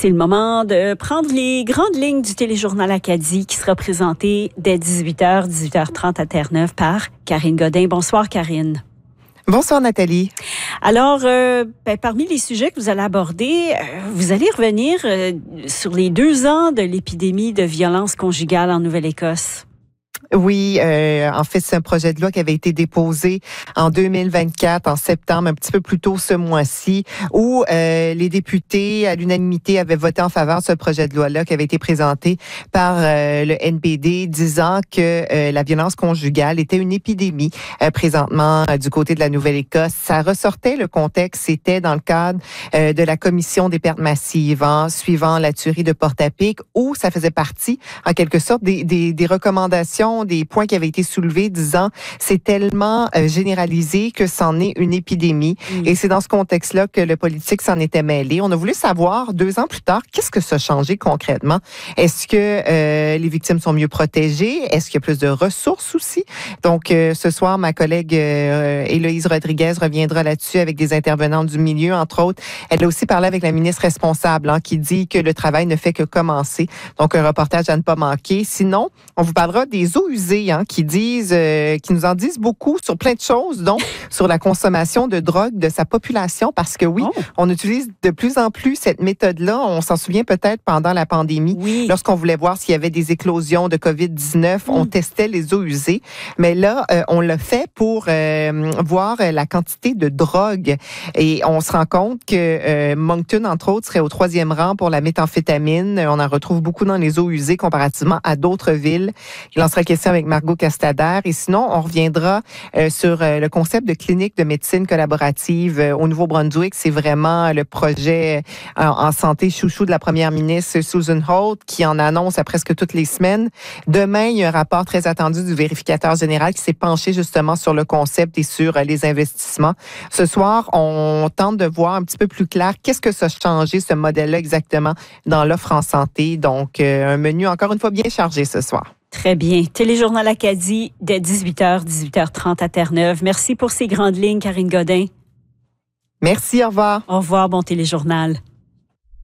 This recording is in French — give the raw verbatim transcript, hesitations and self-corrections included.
C'est le moment de prendre les grandes lignes du téléjournal Acadie qui sera présenté dès dix-huit heures, dix-huit heures trente à Terre-Neuve par Karine Godin. Bonsoir, Karine. Bonsoir, Nathalie. Alors, euh, ben, parmi les sujets que vous allez aborder, euh, vous allez revenir euh, sur les deux ans de l'épidémie de violence conjugale en Nouvelle-Écosse. Oui, euh, en fait, c'est un projet de loi qui avait été déposé en deux mille vingt-quatre, en septembre, un petit peu plus tôt ce mois-ci, où euh, les députés, à l'unanimité, avaient voté en faveur de ce projet de loi-là qui avait été présenté par euh, le N P D, disant que euh, la violence conjugale était une épidémie euh, présentement euh, du côté de la Nouvelle-Écosse. Ça ressortait, le contexte, c'était dans le cadre euh, de la commission des pertes massives, hein, suivant la tuerie de Portapique, où ça faisait partie, en quelque sorte, des, des, des recommandations, des points qui avaient été soulevés disant c'est tellement euh, généralisé que c'en est une épidémie. Mmh. Et c'est dans ce contexte-là que le politique s'en était mêlé. On a voulu savoir, deux ans plus tard, qu'est-ce que ça a changé concrètement? Est-ce que euh, les victimes sont mieux protégées? Est-ce qu'il y a plus de ressources aussi? Donc, euh, ce soir, ma collègue euh, Héloïse Rodriguez reviendra là-dessus avec des intervenants du milieu, entre autres. Elle a aussi parlé avec la ministre responsable, hein, qui dit que le travail ne fait que commencer. Donc, un reportage à ne pas manquer. Sinon, on vous parlera des eaux usées, hein, qui disent, euh, qui nous en disent beaucoup sur plein de choses, donc sur la consommation de drogue de sa population, parce que oui, oh. on utilise de plus en plus cette méthode-là. On s'en souvient peut-être pendant la pandémie, oui. lorsqu'on voulait voir s'il y avait des éclosions de covid dix-neuf, mm. on testait les eaux usées. Mais là, euh, on l'a fait pour euh, voir la quantité de drogue, et on se rend compte que euh, Moncton, entre autres, serait au troisième rang pour la méthamphétamine. On en retrouve beaucoup dans les eaux usées comparativement à d'autres villes. Il en sera question avec Margot Castader. Et sinon, on reviendra euh, sur euh, le concept de clinique de médecine collaborative euh, au Nouveau-Brunswick. C'est vraiment le projet euh, en santé chouchou de la première ministre Susan Holt qui en annonce à presque toutes les semaines. Demain, il y a un rapport très attendu du vérificateur général qui s'est penché justement sur le concept et sur euh, les investissements. Ce soir, on tente de voir un petit peu plus clair qu'est-ce que ça a changé, ce modèle-là exactement, dans l'offre en santé. Donc, euh, un menu encore une fois bien chargé ce soir. Très bien. Téléjournal Acadie, dès dix-huit heures, dix-huit heures trente à Terre-Neuve. Merci pour ces grandes lignes, Karine Godin. Merci, au revoir. Au revoir, bon téléjournal.